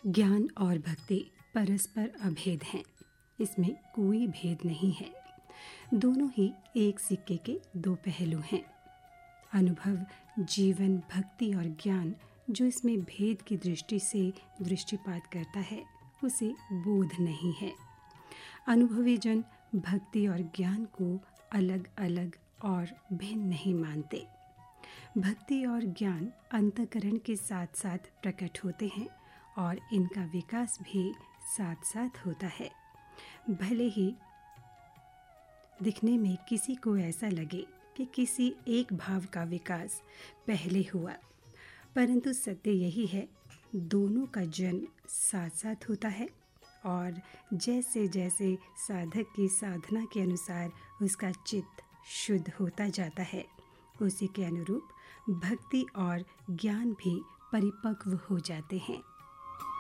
ज्ञान और भक्ति परस्पर अभेद हैं। इसमें कोई भेद नहीं है। दोनों ही एक सिक्के के दो पहलू हैं। अनुभव, जीवन, भक्ति और ज्ञान जो इसमें भेद की दृष्टि से दृष्टिपात करता है उसे बोध नहीं है। अनुभवी जन भक्ति और ज्ञान को अलग अलग और भिन्न नहीं मानते। भक्ति और ज्ञान अंतःकरण के साथ साथ प्रकट होते हैं और इनका विकास भी साथ साथ होता है। भले ही दिखने में किसी को ऐसा लगे कि किसी एक भाव का विकास पहले हुआ, परंतु सत्य यही है, दोनों का जन्म साथ साथ होता है और जैसे जैसे साधक की साधना के अनुसार उसका चित्त शुद्ध होता जाता है, उसी के अनुरूप भक्ति और ज्ञान भी परिपक्व हो जाते हैं।